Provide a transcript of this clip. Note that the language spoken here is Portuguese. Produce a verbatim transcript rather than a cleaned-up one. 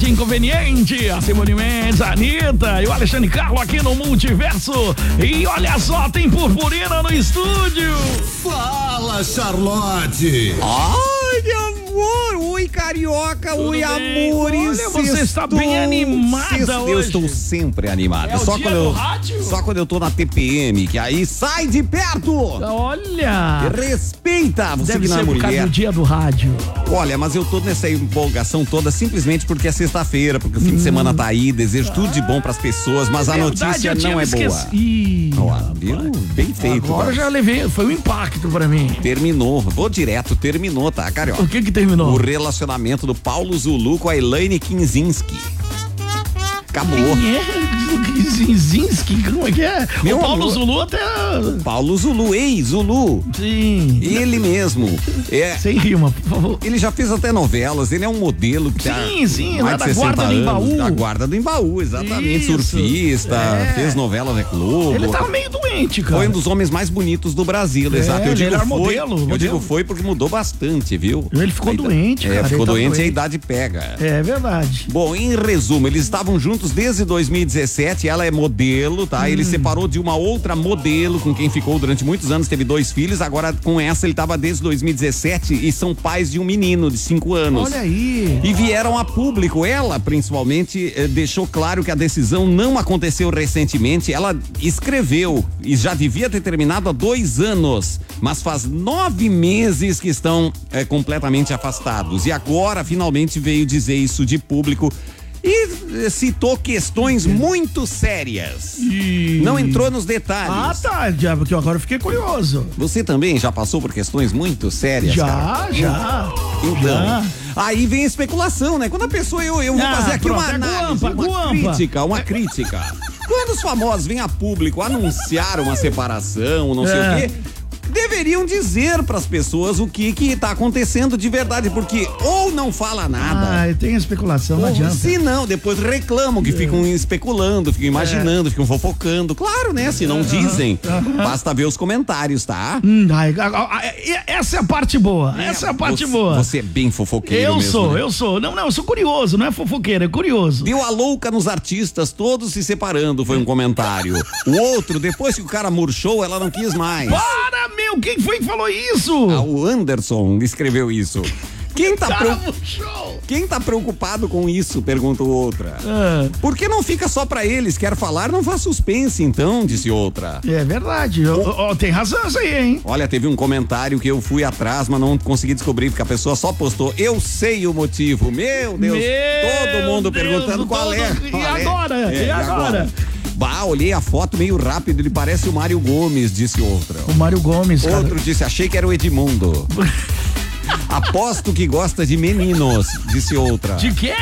de inconveniente. A Simone Mendes, a Anitta e o Alexandre Carlos aqui no Multiverso. E olha só, tem purpurina no estúdio. Fala, Charlotte. Ai, amor. Oi, carioca. Tudo Oi, bem? amores. Olha, você está bem animada Sextou. hoje. Eu estou sempre animado. É o só dia quando do eu, rádio? Só quando eu tô na T P M, que aí sai de perto. Olha. Respeita você Deve que não é ser por causa mulher. do dia do rádio. Olha, mas eu tô nessa empolgação toda simplesmente porque é sexta-feira, porque o fim hum. de semana tá aí, desejo tudo de bom pras pessoas, mas é a verdade, notícia não é boa. Ih, Ó, viu? Bem feito. Agora eu já levei, foi um impacto pra mim. Terminou, vou direto, terminou, tá, carioca? O que que terminou? O relacionamento do Paulo Zulu com a Elaine Kinzinski. Acabou. Quem é? Zinzinski, como é que é? Meu o Paulo amor. Zulu até... Paulo Zulu, ei, Zulu. Sim. Ele mesmo. É, Sem rima, por favor. ele já fez até novelas, ele é um modelo que Sim, tá sim, mais lá de da sessenta Guarda do anos, Embaú. Da Guarda do Embaú, exatamente. Isso. Surfista, É. fez novela da Globo. Ele tava meio doente, cara. Foi um dos homens mais bonitos do Brasil, É, exato. Eu ele digo era foi, modelo, eu modelo. digo foi porque mudou bastante, viu? Ele ficou A ida- doente, É, cara, ficou ele tá doente e a doente. idade pega. É verdade. Bom, em resumo, eles estavam juntos desde dois mil e dezessete, ela é modelo, tá? Ele Hum. separou de uma outra modelo com quem ficou durante muitos anos, teve dois filhos, agora com essa ele tava desde dois mil e dezessete e são pais de um menino de cinco anos. Olha aí. E vieram a público. Ela, principalmente, eh, deixou claro que a decisão não aconteceu recentemente. Ela escreveu e já devia ter terminado há dois anos, mas faz nove meses que estão eh, completamente afastados. E agora, finalmente, veio dizer isso de público. E eh, citou questões muito sérias. E... Não entrou nos detalhes. Ah, tá, já, porque agora eu fiquei curioso. Você também já passou por questões muito sérias, cara? Já, já. Então, Já. aí vem a especulação, né? Quando a pessoa, eu, eu vou Ah, fazer aqui pronto, uma é análise, guampa, uma guampa. crítica, uma crítica. Quando os famosos vêm a público anunciar uma separação, não sei É. o quê, deveriam dizer pras pessoas o que que tá acontecendo de verdade, porque ou não fala nada, Ah, tem especulação, não ou adianta. se não, depois reclamam que ficam especulando, ficam imaginando, ficam fofocando. Claro, né? Se não dizem, basta ver os comentários, tá? Hum, ai, a- a- a- essa é a parte boa. Essa é a parte você, boa. Você é bem fofoqueiro Eu mesmo, sou, né? eu sou. Não, não, eu sou curioso, não é fofoqueiro, é curioso. Deu a louca nos artistas, todos se separando, foi um comentário. O outro, depois que o cara murchou, ela não quis mais. Para, meu, quem foi que falou isso? Ah, o Anderson escreveu isso. Quem tá, Cara, preo- show. Quem tá preocupado com isso? Pergunta outra. Ah, Por que não fica só pra eles? Quer falar? Não faz suspense, então, disse outra. é verdade. Eu- eu- tem razão isso aí, hein? Olha, teve um comentário que eu fui atrás, mas não consegui descobrir, porque a pessoa só postou, eu sei o motivo. Meu Deus, Meu todo mundo Deus, perguntando qual todo- é. e qual é. agora? É, E agora? Bah, olhei a foto meio rápido, ele parece o Mário Gomes, disse outra. O Mário Gomes, cara. Outro disse, achei que era o Edmundo. Aposto que gosta de meninos, disse outra. De quê?